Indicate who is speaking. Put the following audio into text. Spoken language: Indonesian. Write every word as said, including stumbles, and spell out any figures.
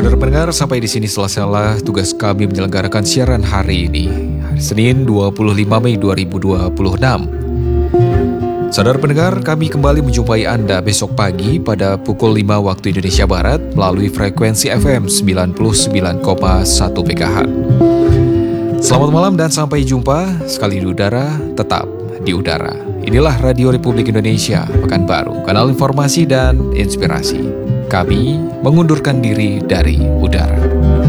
Speaker 1: Saudara pendengar, sampai di sini selesailah tugas kami menyelenggarakan siaran hari ini, hari Senin dua puluh lima Mei dua ribu dua puluh enam. Saudara pendengar, kami kembali menjumpai Anda besok pagi pada pukul lima waktu Indonesia Barat melalui frekuensi F M sembilan puluh sembilan koma satu MHz. Selamat malam dan sampai jumpa. Sekali di udara, tetap di udara. Inilah Radio Republik Indonesia, Pekanbaru, kanal informasi dan inspirasi. Kami mengundurkan diri dari udara.